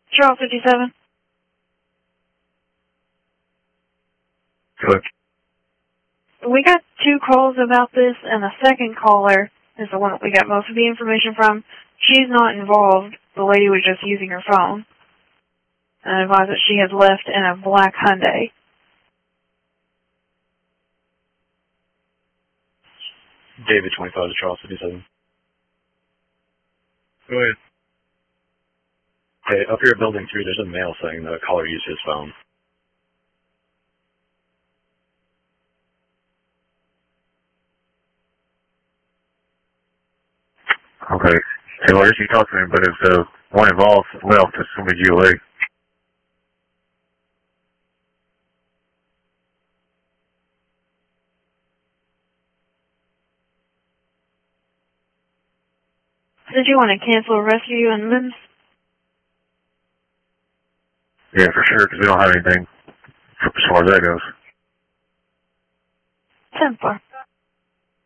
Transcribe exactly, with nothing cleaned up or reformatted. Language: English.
Charles fifty-seven. Good. We got two calls about this, and the second caller is the one that we got most of the information from. She's not involved. The lady was just using her phone. And I advise that she has left in a black Hyundai. David twenty-five to Charles fifty-seven. Go ahead. Hey, up here at building three, there's a mail saying that a caller used his phone. Okay. Hey, well, I guess you talked to him, but if the one involved left, it's going to be G O A. Did you want to cancel a rescue and limbs? Yeah, for sure, because we don't have anything as far as that goes. ten four.